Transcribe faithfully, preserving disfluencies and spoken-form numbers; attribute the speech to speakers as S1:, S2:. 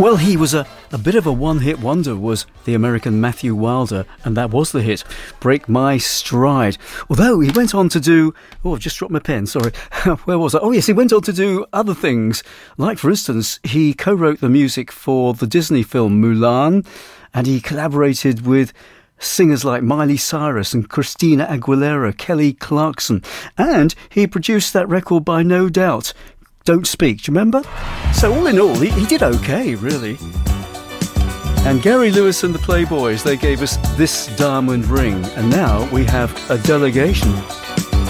S1: Well, he was a, a bit of a one-hit wonder, was the American Matthew Wilder, and that was the hit, Break My Stride. Although he went on to do... Oh, I've just dropped my pen, sorry. Where was I? Oh, yes, he went on to do other things. Like, for instance, he co-wrote the music for the Disney film Mulan, and he collaborated with singers like Miley Cyrus and Christina Aguilera, Kelly Clarkson, and he produced that record by No Doubt, Don't Speak, do you remember? So all in all, he, he did okay, really. And Gary Lewis and the Playboys, they gave us This Diamond Ring, and now we have A Delegation.